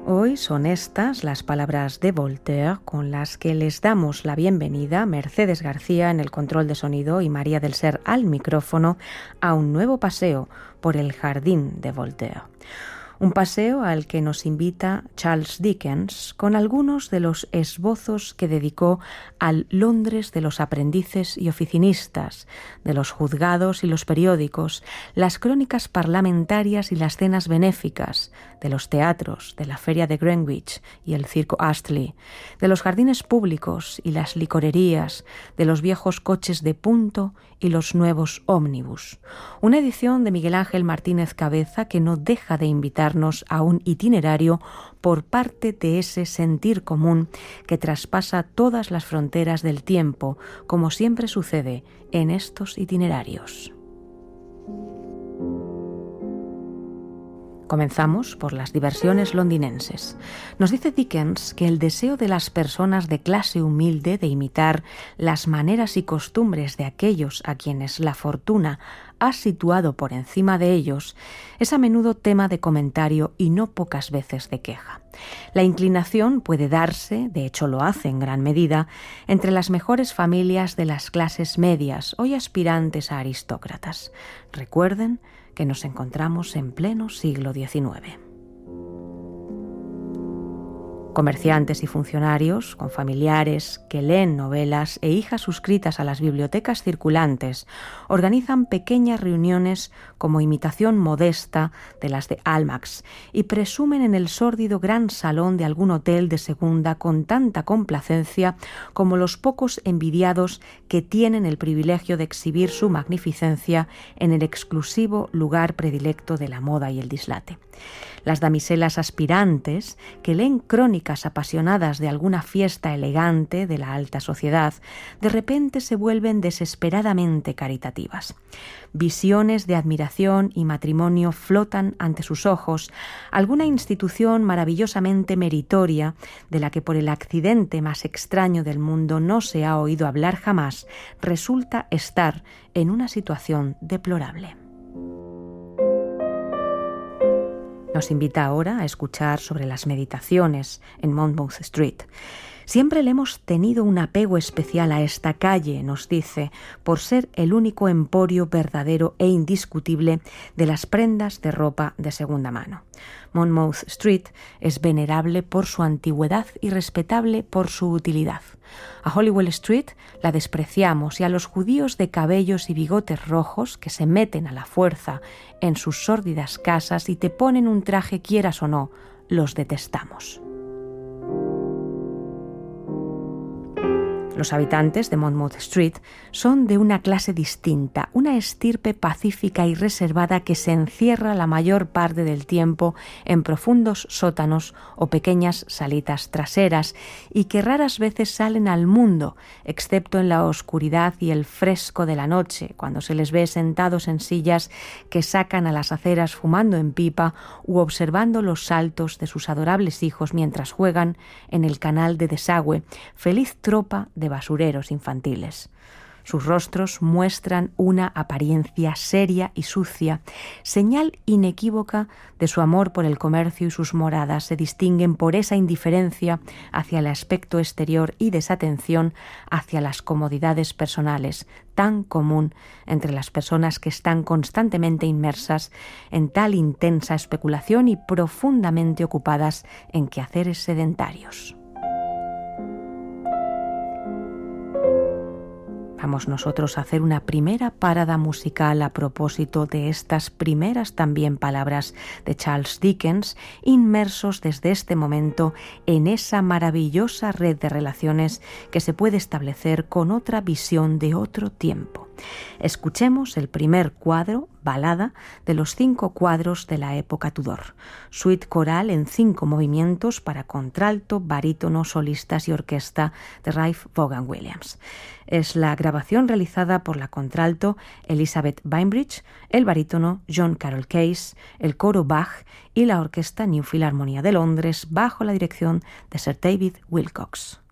Hoy son estas las palabras de Voltaire con las que les damos la bienvenida, Mercedes García en el control de sonido y María del Ser al micrófono, a un nuevo paseo por el jardín de Voltaire. Un paseo al que nos invita Charles Dickens con algunos de los esbozos que dedicó al Londres de los aprendices y oficinistas, de los juzgados y los periódicos, las crónicas parlamentarias y las cenas benéficas, de los teatros, de la feria de Greenwich y el circo Astley, de los jardines públicos y las licorerías, de los viejos coches de punto y los nuevos ómnibus. Una edición de Miguel Ángel Martínez Cabeza que no deja de invitarnos a un itinerario por parte de ese sentir común que traspasa todas las fronteras del tiempo, como siempre sucede en estos itinerarios. Comenzamos por las diversiones londinenses. Nos dice Dickens que el deseo de las personas de clase humilde de imitar las maneras y costumbres de aquellos a quienes la fortuna ha situado por encima de ellos es a menudo tema de comentario y no pocas veces de queja. La inclinación puede darse, de hecho lo hace en gran medida, entre las mejores familias de las clases medias, hoy aspirantes a aristócratas. Recuerden que nos encontramos en pleno siglo XIX. Comerciantes y funcionarios, con familiares que leen novelas e hijas suscritas a las bibliotecas circulantes, organizan pequeñas reuniones como imitación modesta de las de Almack's y presumen en el sórdido gran salón de algún hotel de segunda con tanta complacencia como los pocos envidiados que tienen el privilegio de exhibir su magnificencia en el exclusivo lugar predilecto de la moda y el dislate. Las damiselas aspirantes, que leen crónicas apasionadas de alguna fiesta elegante de la alta sociedad, de repente se vuelven desesperadamente caritativas. Visiones de admiración y matrimonio flotan ante sus ojos, alguna institución maravillosamente meritoria, de la que por el accidente más extraño del mundo no se ha oído hablar jamás, resulta estar en una situación deplorable. Nos invita ahora a escuchar sobre las meditaciones en Monmouth Street. Siempre le hemos tenido un apego especial a esta calle, nos dice, por ser el único emporio verdadero e indiscutible de las prendas de ropa de segunda mano. Monmouth Street es venerable por su antigüedad y respetable por su utilidad. A Holywell Street la despreciamos y a los judíos de cabellos y bigotes rojos que se meten a la fuerza en sus sórdidas casas y te ponen un traje quieras o no, los detestamos. Los habitantes de Monmouth Street son de una clase distinta, una estirpe pacífica y reservada que se encierra la mayor parte del tiempo en profundos sótanos o pequeñas salitas traseras y que raras veces salen al mundo, excepto en la oscuridad y el fresco de la noche, cuando se les ve sentados en sillas que sacan a las aceras fumando en pipa u observando los saltos de sus adorables hijos mientras juegan en el canal de desagüe, feliz tropa de basureros infantiles. Sus rostros muestran una apariencia seria y sucia, señal inequívoca de su amor por el comercio, y sus moradas se distinguen por esa indiferencia hacia el aspecto exterior y desatención hacia las comodidades personales, tan común entre las personas que están constantemente inmersas en tal intensa especulación y profundamente ocupadas en quehaceres sedentarios. Vamos nosotros a hacer una primera parada musical a propósito de estas primeras también palabras de Charles Dickens, inmersos desde este momento en esa maravillosa red de relaciones que se puede establecer con otra visión de otro tiempo. Escuchemos el primer cuadro, balada, de los 5 cuadros de la época Tudor. Suite coral en 5 movimientos para contralto, barítono, solistas y orquesta de Ralph Vaughan Williams. Es la grabación realizada por la contralto Elizabeth Bainbridge, el barítono John Carroll Case, el coro Bach y la orquesta New Philharmonia de Londres bajo la dirección de Sir David Wilcox.